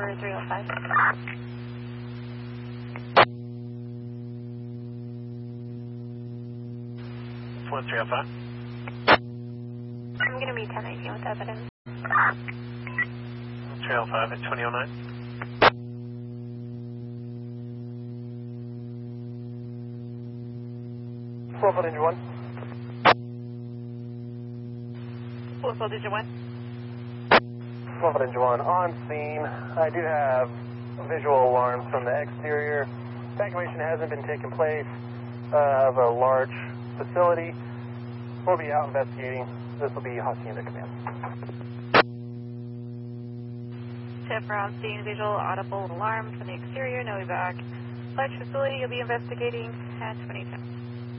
4305. 4305. I'm going to be 1019 with evidence. 305 at 2009. Digit 1. Digit 1. Digit 1. On scene, I do have visual alarms from the exterior. Evacuation hasn't been taking place of a large facility. We'll be out investigating. This will be Hacienda Command. Tip for on scene, visual audible alarm from the exterior, no evac. Large facility you'll be investigating at 2010.